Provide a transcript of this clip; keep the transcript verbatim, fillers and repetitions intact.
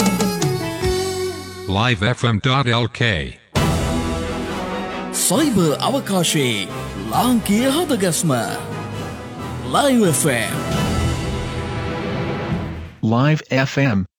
live f m dot l k cyber අවකාශයේ ලාංකීය හදගස්ම Live F M Live F M